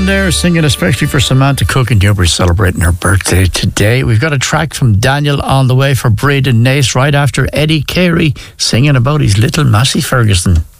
John there singing especially for Samantha Cook and Newbury celebrating her birthday today. We've got a track from Daniel on the way for Braden Nace right after Eddie Carey singing about his little Massey Ferguson.